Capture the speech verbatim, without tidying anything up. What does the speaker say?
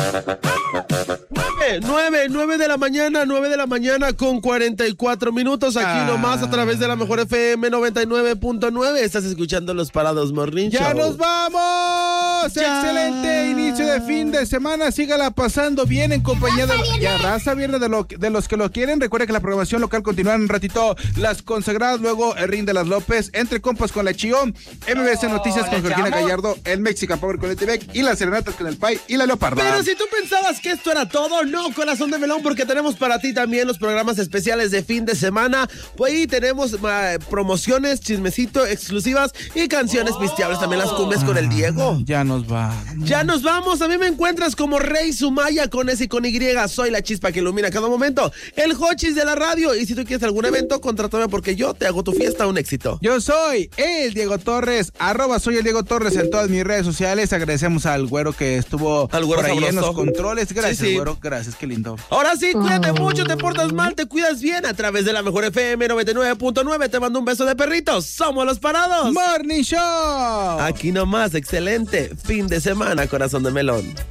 nueve, nueve de la mañana, nueve de la mañana con cuarenta y cuatro minutos aquí ah. nomás a través de la mejor F M noventa y nueve punto nueve. Estás escuchando Los Parados Morning Show. ¡Ya nos vamos! Ya. Excelente inicio de fin de semana. Sígala pasando bien en compañía de ya raza viernes de, lo, de los que lo quieren. Recuerde que la programación local continúa en un ratito. Las consagradas, luego el ring de las López, Entre Compas con la Chión, M B S Noticias oh, con Georgina Gallardo, el Mexican Power con el T-Bec y las serenatas con el Pai y la Leoparda. Pero si tú pensabas que esto era todo, no, corazón de melón, porque tenemos para ti también los programas especiales de fin de semana. Pues ahí tenemos uh, promociones, chismecito, exclusivas y canciones oh. pisteables. También las cumbias ah, con el Diego. Ya nos va. Ya nos vamos. A mí me encuentras como Rey Sumaya con S y con Y. Soy la chispa que ilumina cada momento. El Hochis de la radio. Y si tú quieres algún evento, contrátame porque yo te hago tu fiesta un éxito. Yo soy el Diego Torres. Arroba soy el Diego Torres en todas mis redes sociales. Agradecemos al güero que estuvo al güero por ahí sabroso. En los controles. Gracias, sí, sí. güero. Gracias, qué lindo. Ahora sí, cuídate mucho, te portas mal, te cuidas bien a través de la mejor F M noventa y nueve punto nueve. Te mando un beso de perritos. Somos Los Parados Morning Show. Aquí nomás, excelente fin de semana, corazón de melón.